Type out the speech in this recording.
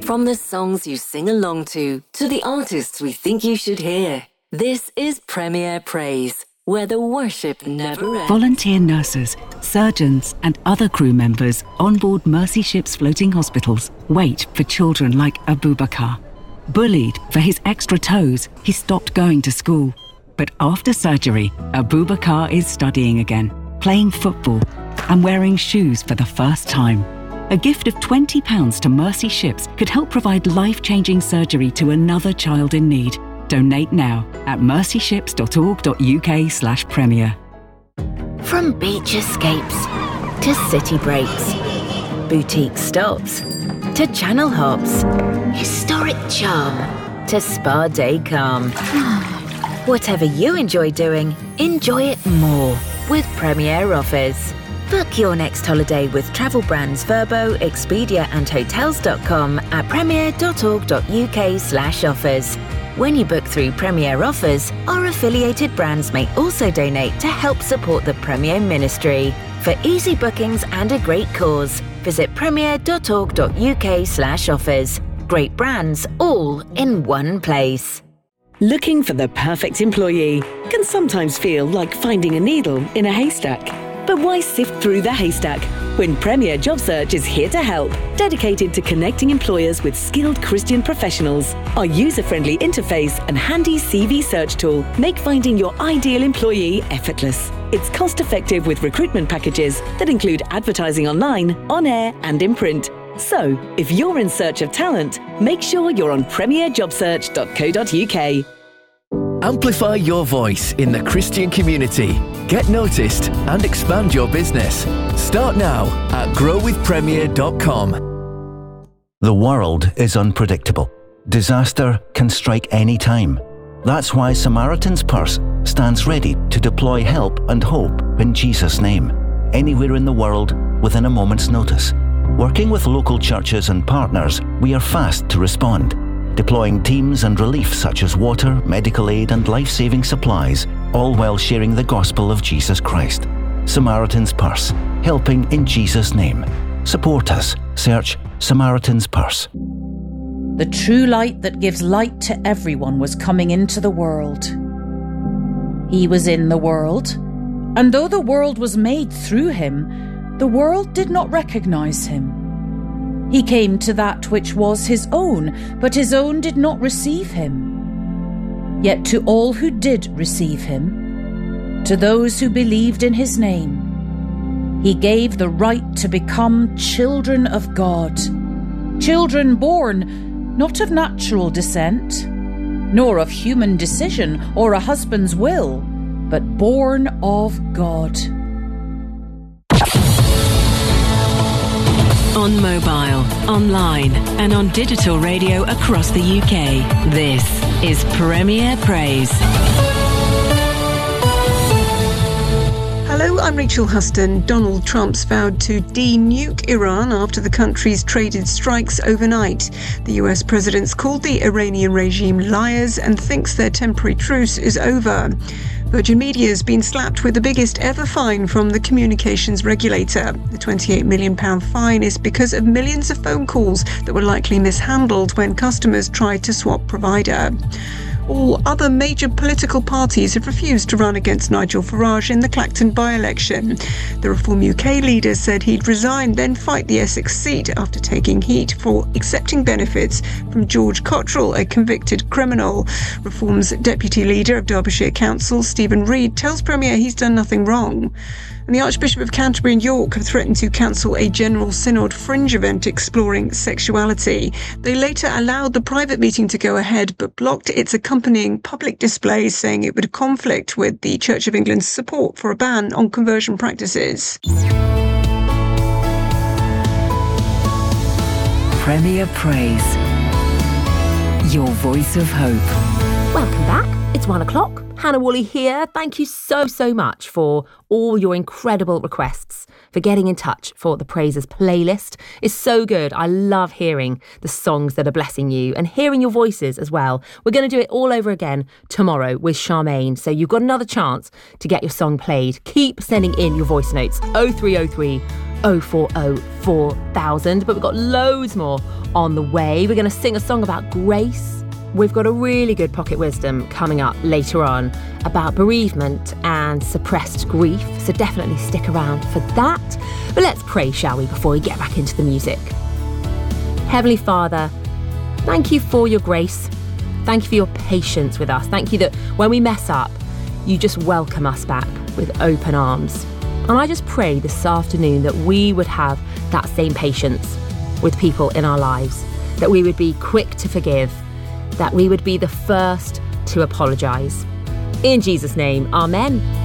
From the songs you sing along to the artists we think you should hear. This is Premier Praise, where the worship never ends. Volunteer nurses, surgeons and other crew members on board Mercy Ships floating hospitals wait for children like Abubakar. Bullied for his extra toes, he stopped going to school. But after surgery, Abubakar is studying again, playing football and wearing shoes for the first time. A gift of £20 to Mercy Ships could help provide life-changing surgery to another child in need. Donate now at mercyships.org.uk/premier. From beach escapes to city breaks, boutique stops to channel hops, historic charm to spa day calm. Whatever you enjoy doing, enjoy it more with Premier Offers. Book your next holiday with travel brands Vrbo, Expedia and Hotels.com at premier.org.uk/offers. When you book through Premier Offers, our affiliated brands may also donate to help support the Premier Ministry. For easy bookings and a great cause, visit premier.org.uk/offers. Great brands all in one place. Looking for the perfect employee can sometimes feel like finding a needle in a haystack. But why sift through the haystack when Premier Job Search is here to help, dedicated to connecting employers with skilled Christian professionals? Our user-friendly interface and handy CV search tool make finding your ideal employee effortless. It's cost-effective with recruitment packages that include advertising online, on air and in print. So, if you're in search of talent, make sure you're on premierjobsearch.co.uk. Amplify your voice in the Christian community. Get noticed and expand your business. Start now at growwithpremier.com. The world is unpredictable. Disaster can strike any time. That's why Samaritan's Purse stands ready to deploy help and hope in Jesus' name, anywhere in the world within a moment's notice. Working with local churches and partners, we are fast to respond, deploying teams and relief such as water, medical aid and life-saving supplies, all while sharing the gospel of Jesus Christ. Samaritan's Purse, helping in Jesus' name. Support us. Search Samaritan's Purse. The true light that gives light to everyone was coming into the world. He was in the world, and though the world was made through him, the world did not recognize him. He came to that which was his own, but his own did not receive him. Yet to all who did receive him, to those who believed in his name, he gave the right to become children of God. Children born not of natural descent, nor of human decision or a husband's will, but born of God. On mobile, online and on digital radio across the UK. This is Premier Praise. Hello, I'm Rachel Huston. Donald Trump's vowed to de-nuke Iran after the country's traded strikes overnight. The US president's called the Iranian regime liars and thinks their temporary truce is over. Virgin Media has been slapped with the biggest ever fine from the communications regulator. The £28 million fine is because of millions of phone calls that were likely mishandled when customers tried to swap provider. All other major political parties have refused to run against Nigel Farage in the Clacton by-election. The Reform UK leader said he'd resign, then fight the Essex seat after taking heat for accepting benefits from George Cottrell, a convicted criminal. Reform's deputy leader of Derbyshire Council, Stephen Reid, tells Premier he's done nothing wrong. And the Archbishop of Canterbury and York have threatened to cancel a General Synod fringe event exploring sexuality. They later allowed the private meeting to go ahead, but blocked its accompanying public display, saying it would conflict with the Church of England's support for a ban on conversion practices. Premier Praise. Your voice of hope. Welcome back. It's 1 o'clock. Hannah Woolley here. Thank you so much for all your incredible requests, for getting in touch for the Praises playlist. It's so good. I love hearing the songs that are blessing you and hearing your voices as well. We're going to do it all over again tomorrow with Charmaine. So you've got another chance to get your song played. Keep sending in your voice notes. 0303 040 4000. But we've got loads more on the way. We're going to sing a song about grace. We've got a really good pocket wisdom coming up later on about bereavement and suppressed grief, so definitely stick around for that. But let's pray, shall we, before we get back into the music. Heavenly Father, thank you for your grace. Thank you for your patience with us. Thank you that when we mess up, you just welcome us back with open arms. And I just pray this afternoon that we would have that same patience with people in our lives, that we would be quick to forgive, that we would be the first to apologise. In Jesus' name, amen.